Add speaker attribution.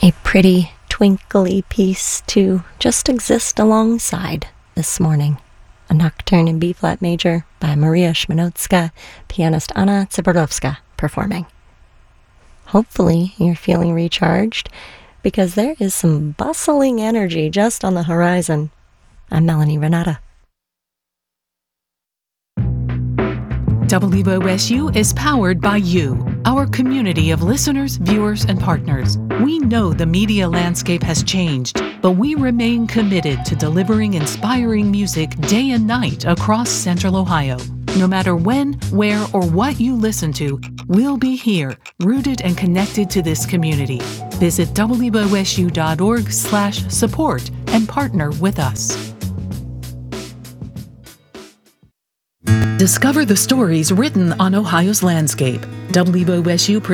Speaker 1: A pretty, twinkly piece to just exist alongside this morning. A nocturne in B-flat major by Maria Szmanowska, pianist Anna Zaborowska performing. Hopefully you're feeling recharged, because there is some bustling energy just on the horizon. I'm Melanie Renata.
Speaker 2: WOSU is powered by you, our community of listeners, viewers, and partners. We know the media landscape has changed, but we remain committed to delivering inspiring music day and night across Central Ohio. No matter when, where, or what you listen to, we'll be here, rooted and connected to this community. Visit wosu.org/support and partner with us. Discover the stories written on Ohio's landscape. WOSU